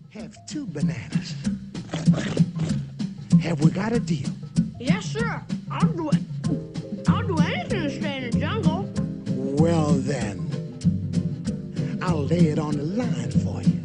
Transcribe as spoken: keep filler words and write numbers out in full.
have two bananas. Have we got a deal? Yes, sir. I'll do it. I'll do anything to stay in the jungle. Well, then, I'll lay it on the line for you.